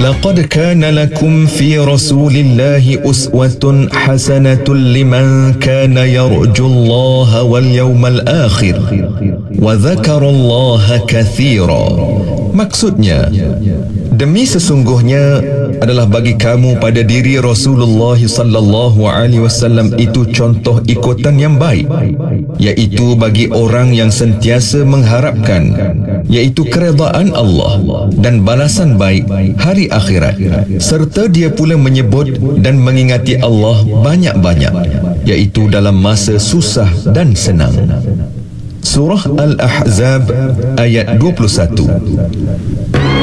لقد كان لكم في رسول الله أسوة حسنة لمن كان يرجو الله واليوم الآخر وذكر الله كثيرا. Maksudnya, demi sesungguhnya adalah bagi kamu pada diri Rasulullah sallallahu alaihi wasallam itu contoh ikutan yang baik, iaitu bagi orang yang sentiasa mengharapkan, iaitu keredaan Allah dan balasan baik hari akhirat, serta dia pula menyebut dan mengingati Allah banyak-banyak, iaitu dalam masa susah dan senang. Surah Al-Ahzab ayat 21.